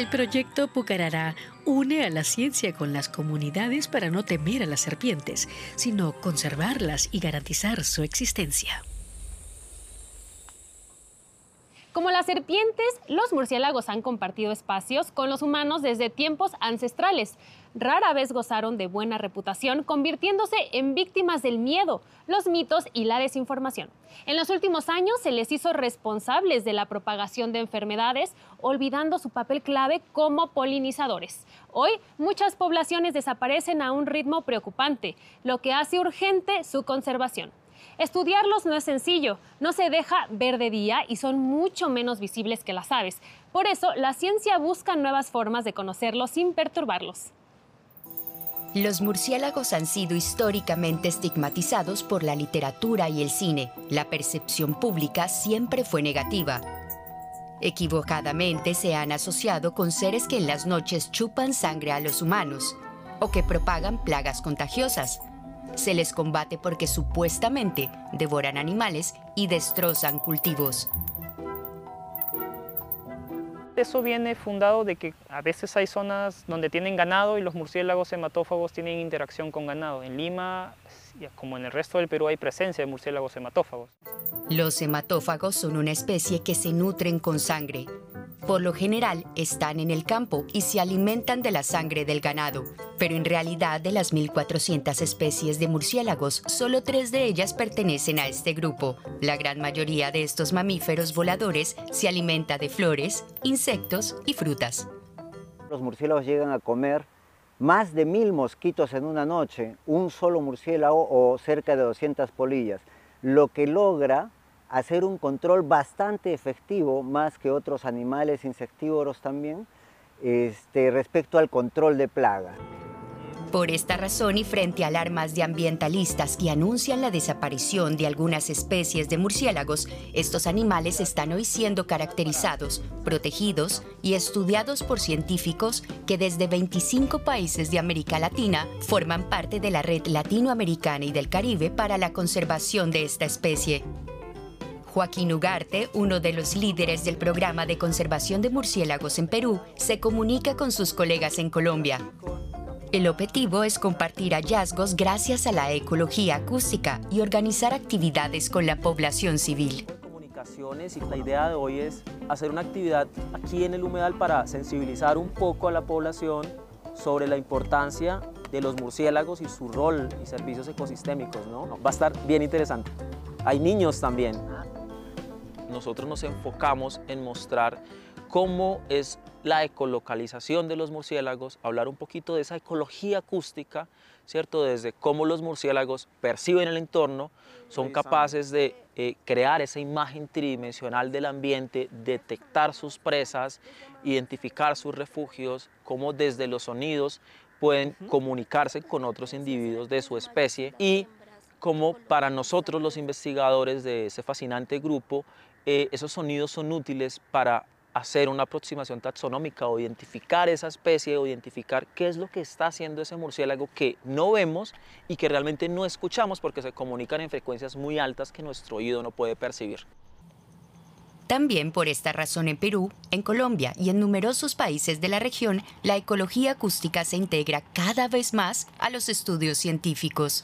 El proyecto Pucarará une a la ciencia con las comunidades para no temer a las serpientes, sino conservarlas y garantizar su existencia. Como las serpientes, los murciélagos han compartido espacios con los humanos desde tiempos ancestrales. Rara vez gozaron de buena reputación, convirtiéndose en víctimas del miedo, los mitos y la desinformación. En los últimos años se les hizo responsables de la propagación de enfermedades, olvidando su papel clave como polinizadores. Hoy, muchas poblaciones desaparecen a un ritmo preocupante, lo que hace urgente su conservación. Estudiarlos no es sencillo, no se deja ver de día y son mucho menos visibles que las aves. Por eso, la ciencia busca nuevas formas de conocerlos sin perturbarlos. Los murciélagos han sido históricamente estigmatizados por la literatura y el cine. La percepción pública siempre fue negativa. Equivocadamente se han asociado con seres que en las noches chupan sangre a los humanos o que propagan plagas contagiosas. Se les combate porque supuestamente devoran animales y destrozan cultivos. Eso viene fundado de que a veces hay zonas donde tienen ganado y los murciélagos hematófagos tienen interacción con ganado. En Lima, como en el resto del Perú, hay presencia de murciélagos hematófagos. Los hematófagos son una especie que se nutren con sangre. Por lo general, están en el campo y se alimentan de la sangre del ganado. Pero en realidad, de las 1.400 especies de murciélagos, solo 3 de ellas pertenecen a este grupo. La gran mayoría de estos mamíferos voladores se alimenta de flores, insectos y frutas. Los murciélagos llegan a comer más de 1.000 mosquitos en una noche, un solo murciélago o cerca de 200 polillas, lo que logra hacer un control bastante efectivo, más que otros animales insectívoros también, respecto al control de plagas. Por esta razón y frente a alarmas de ambientalistas que anuncian la desaparición de algunas especies de murciélagos, estos animales están hoy siendo caracterizados, protegidos y estudiados por científicos que desde 25 países de América Latina forman parte de la Red Latinoamericana y del Caribe para la conservación de esta especie. Joaquín Ugarte, uno de los líderes del programa de conservación de murciélagos en Perú, se comunica con sus colegas en Colombia. El objetivo es compartir hallazgos gracias a la ecología acústica y organizar actividades con la población civil. Comunicaciones, y la idea de hoy es hacer una actividad aquí en el humedal para sensibilizar un poco a la población sobre la importancia de los murciélagos y su rol y servicios ecosistémicos, ¿no? Va a estar bien interesante. Hay niños también. Nosotros nos enfocamos en mostrar cómo es la ecolocalización de los murciélagos, hablar un poquito de esa ecología acústica, ¿cierto? Desde cómo los murciélagos perciben el entorno, son capaces de crear esa imagen tridimensional del ambiente, detectar sus presas, identificar sus refugios, cómo desde los sonidos pueden comunicarse con otros individuos de su especie y cómo para nosotros los investigadores de ese fascinante grupo, esos sonidos son útiles para hacer una aproximación taxonómica o identificar esa especie o identificar qué es lo que está haciendo ese murciélago que no vemos y que realmente no escuchamos porque se comunican en frecuencias muy altas que nuestro oído no puede percibir. También por esta razón en Perú, en Colombia y en numerosos países de la región, la ecología acústica se integra cada vez más a los estudios científicos.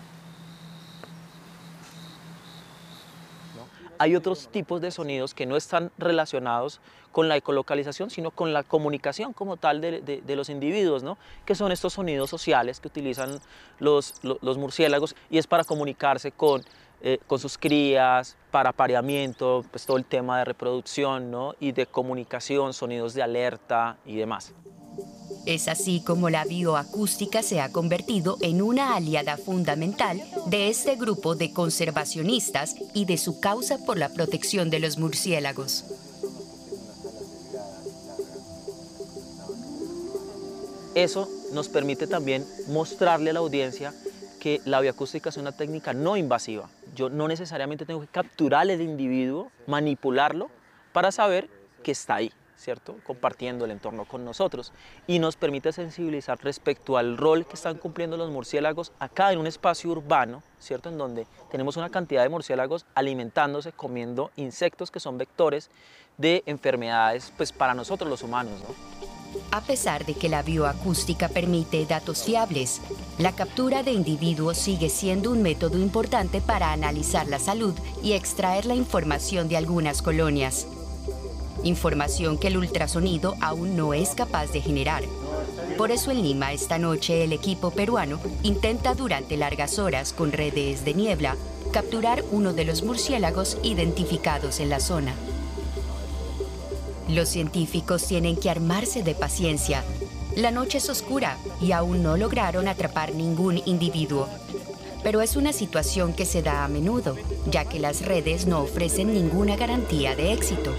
Hay otros tipos de sonidos que no están relacionados con la ecolocalización, sino con la comunicación como tal de los individuos, ¿no? Que son estos sonidos sociales que utilizan los murciélagos y es para comunicarse con sus crías, para apareamiento, pues todo el tema de reproducción, ¿no? Y de comunicación, sonidos de alerta y demás. Es así como la bioacústica se ha convertido en una aliada fundamental de este grupo de conservacionistas y de su causa por la protección de los murciélagos. Eso nos permite también mostrarle a la audiencia que la bioacústica es una técnica no invasiva. Yo no necesariamente tengo que capturar el individuo, manipularlo, para saber que está ahí, ¿cierto? Compartiendo el entorno con nosotros. Y nos permite sensibilizar respecto al rol que están cumpliendo los murciélagos acá en un espacio urbano, ¿cierto? En donde tenemos una cantidad de murciélagos alimentándose, comiendo insectos que son vectores de enfermedades, pues para nosotros los humanos, ¿no? A pesar de que la bioacústica permite datos fiables, la captura de individuos sigue siendo un método importante para analizar la salud y extraer la información de algunas colonias. Información que el ultrasonido aún no es capaz de generar. Por eso en Lima esta noche el equipo peruano intenta durante largas horas con redes de niebla capturar uno de los murciélagos identificados en la zona. Los científicos tienen que armarse de paciencia. La noche es oscura y aún no lograron atrapar ningún individuo. Pero es una situación que se da a menudo, ya que las redes no ofrecen ninguna garantía de éxito.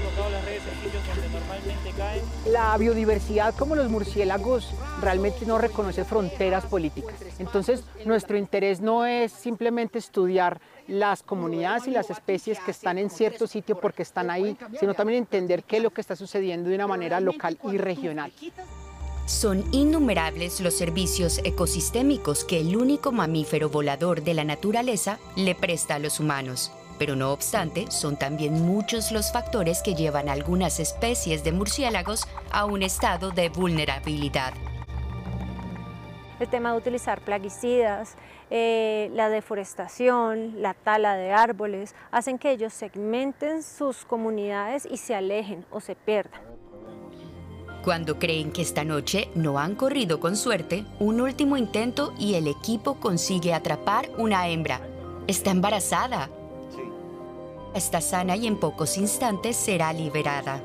La biodiversidad, como los murciélagos, realmente no reconoce fronteras políticas. Entonces, nuestro interés no es simplemente estudiar las comunidades y las especies que están en cierto sitio porque están ahí, sino también entender qué es lo que está sucediendo de una manera local y regional. Son innumerables los servicios ecosistémicos que el único mamífero volador de la naturaleza le presta a los humanos. Pero no obstante, son también muchos los factores que llevan a algunas especies de murciélagos a un estado de vulnerabilidad. El tema de utilizar plaguicidas, la deforestación, la tala de árboles, hacen que ellos segmenten sus comunidades y se alejen o se pierdan. Cuando creen que esta noche no han corrido con suerte, un último intento y el equipo consigue atrapar una hembra. Está embarazada. Está sana y en pocos instantes será liberada.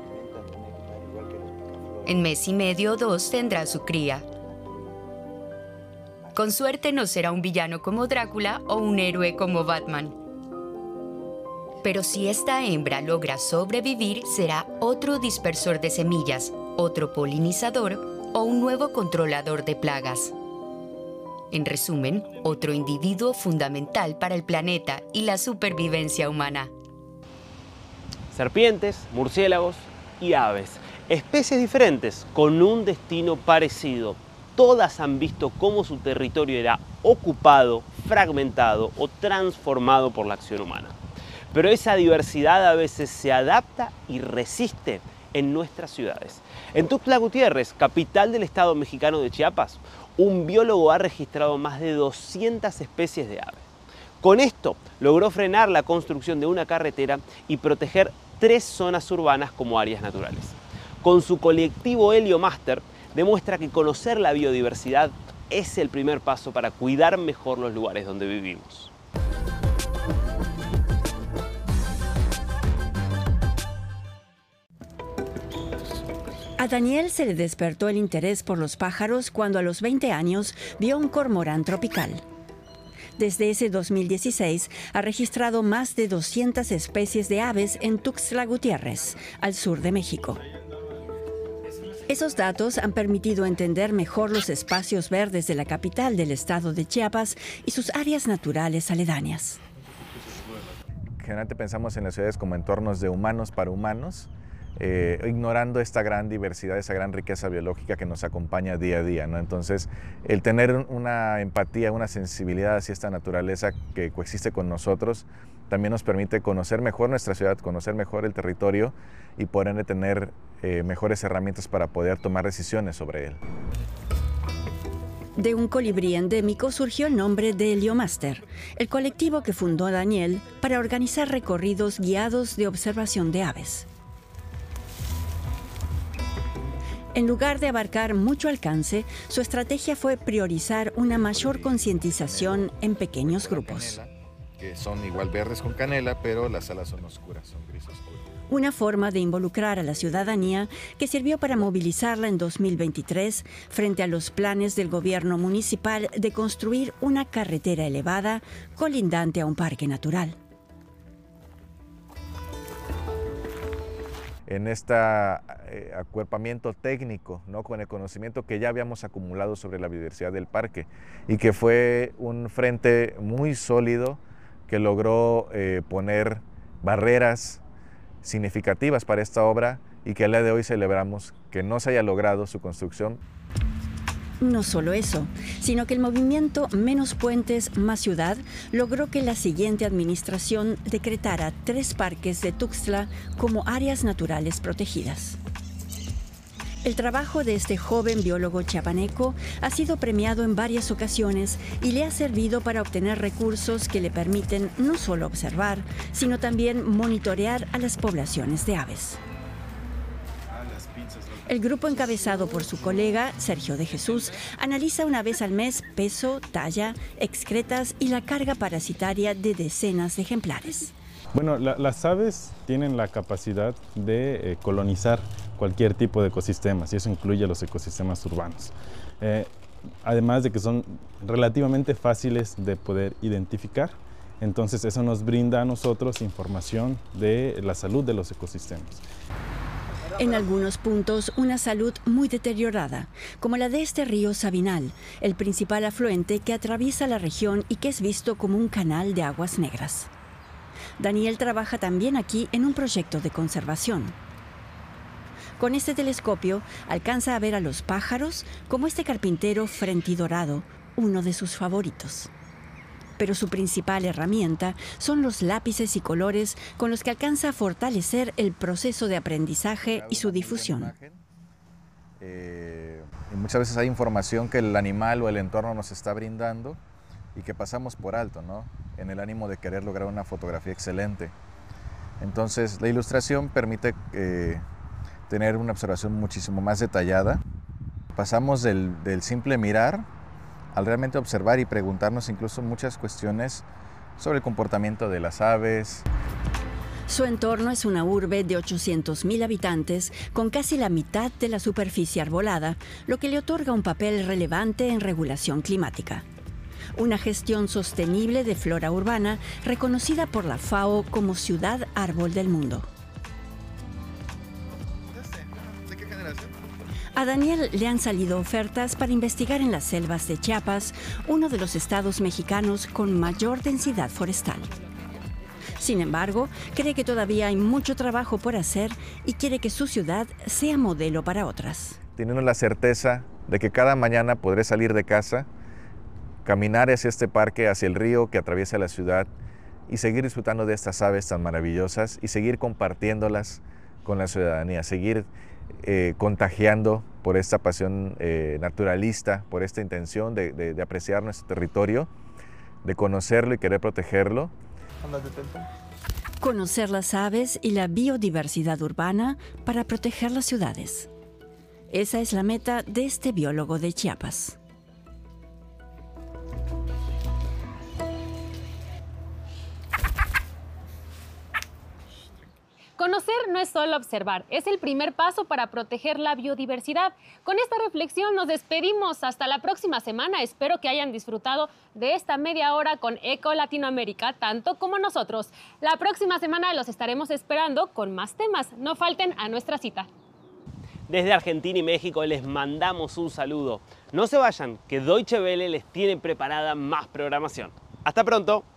En mes y medio o 2 tendrá su cría. Con suerte no será un villano como Drácula o un héroe como Batman. Pero si esta hembra logra sobrevivir, será otro dispersor de semillas, otro polinizador o un nuevo controlador de plagas. En resumen, otro individuo fundamental para el planeta y la supervivencia humana. Serpientes, murciélagos y aves. Especies diferentes con un destino parecido. Todas han visto cómo su territorio era ocupado, fragmentado o transformado por la acción humana. Pero esa diversidad a veces se adapta y resiste en nuestras ciudades. En Tuxtla Gutiérrez, capital del estado mexicano de Chiapas, un biólogo ha registrado más de 200 especies de aves. Con esto logró frenar la construcción de una carretera y proteger 3 zonas urbanas como áreas naturales. Con su colectivo Heliomaster demuestra que conocer la biodiversidad es el primer paso para cuidar mejor los lugares donde vivimos. A Daniel se le despertó el interés por los pájaros cuando a los 20 años vio un cormorán tropical. Desde ese 2016 ha registrado más de 200 especies de aves en Tuxtla Gutiérrez, al sur de México. Esos datos han permitido entender mejor los espacios verdes de la capital del estado de Chiapas y sus áreas naturales aledañas. Generalmente pensamos en las ciudades como entornos de humanos para humanos, ignorando esta gran diversidad, esa gran riqueza biológica que nos acompaña día a día, ¿no? Entonces, el tener una empatía, una sensibilidad hacia esta naturaleza que coexiste con nosotros, también nos permite conocer mejor nuestra ciudad, conocer mejor el territorio y por ende tener mejores herramientas para poder tomar decisiones sobre él. De un colibrí endémico surgió el nombre de Heliomaster, el colectivo que fundó Daniel para organizar recorridos guiados de observación de aves. En lugar de abarcar mucho alcance, su estrategia fue priorizar una mayor concientización en pequeños grupos. Que son igual verdes con canela, pero las alas son oscuras, son gris oscuro. Una forma de involucrar a la ciudadanía que sirvió para movilizarla en 2023 frente a los planes del gobierno municipal de construir una carretera elevada colindante a un parque natural. En este acuerpamiento técnico, ¿no? Con el conocimiento que ya habíamos acumulado sobre la biodiversidad del parque y que fue un frente muy sólido que logró poner barreras significativas para esta obra y que al día de hoy celebramos que no se haya logrado su construcción. No solo eso, sino que el movimiento Menos Puentes, Más Ciudad logró que la siguiente administración decretara 3 parques de Tuxtla como áreas naturales protegidas. El trabajo de este joven biólogo chiapaneco ha sido premiado en varias ocasiones y le ha servido para obtener recursos que le permiten no solo observar, sino también monitorear a las poblaciones de aves. El grupo encabezado por su colega, Sergio de Jesús, analiza una vez al mes peso, talla, excretas y la carga parasitaria de decenas de ejemplares. Bueno, las aves tienen la capacidad de colonizar cualquier tipo de ecosistemas y eso incluye los ecosistemas urbanos. Además de que son relativamente fáciles de poder identificar, entonces eso nos brinda a nosotros información de la salud de los ecosistemas. En algunos puntos, una salud muy deteriorada, como la de este río Sabinal, el principal afluente que atraviesa la región y que es visto como un canal de aguas negras. Daniel trabaja también aquí en un proyecto de conservación. Con este telescopio alcanza a ver a los pájaros como este carpintero frentidorado, uno de sus favoritos. Pero su principal herramienta son los lápices y colores con los que alcanza a fortalecer el proceso de aprendizaje y su difusión. Y muchas veces hay información que el animal o el entorno nos está brindando y que pasamos por alto, ¿no? En el ánimo de querer lograr una fotografía excelente. Entonces, la ilustración permite tener una observación muchísimo más detallada. Pasamos del simple mirar al realmente observar y preguntarnos incluso muchas cuestiones sobre el comportamiento de las aves. Su entorno es una urbe de 800.000 habitantes con casi la mitad de la superficie arbolada, lo que le otorga un papel relevante en regulación climática. Una gestión sostenible de flora urbana reconocida por la FAO como Ciudad Árbol del Mundo. A Daniel le han salido ofertas para investigar en las selvas de Chiapas, uno de los estados mexicanos con mayor densidad forestal. Sin embargo, cree que todavía hay mucho trabajo por hacer y quiere que su ciudad sea modelo para otras. Teniendo la certeza de que cada mañana podré salir de casa, caminar hacia este parque, hacia el río que atraviesa la ciudad y seguir disfrutando de estas aves tan maravillosas y seguir compartiéndolas con la ciudadanía, seguir contagiando por esta pasión naturalista, por esta intención de apreciar nuestro territorio, de conocerlo y querer protegerlo. Conocer las aves y la biodiversidad urbana para proteger las ciudades. Esa es la meta de este biólogo de Chiapas. Conocer no es solo observar, es el primer paso para proteger la biodiversidad. Con esta reflexión nos despedimos hasta la próxima semana. Espero que hayan disfrutado de esta media hora con Eco Latinoamérica, tanto como nosotros. La próxima semana los estaremos esperando con más temas. No falten a nuestra cita. Desde Argentina y México les mandamos un saludo. No se vayan, que Deutsche Welle les tiene preparada más programación. ¡Hasta pronto!